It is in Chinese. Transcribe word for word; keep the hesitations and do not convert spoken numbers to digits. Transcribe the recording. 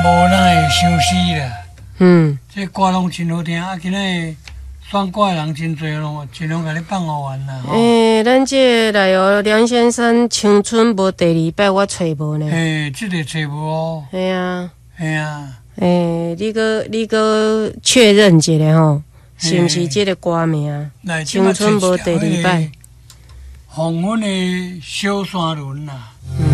无咱会伤死啦。 嗯， 这歌拢真好听，啊，今仔选歌的人真侪咯，尽量甲你放好玩啦。 诶、欸，咱这来哦，梁先生青春无第二摆，我找无呢。 诶，这个找无哦。 系啊， 系啊。 诶、欸，你个你个确认一下吼，是毋是这个歌名？青春无第二摆。 黄昏的小山轮啦。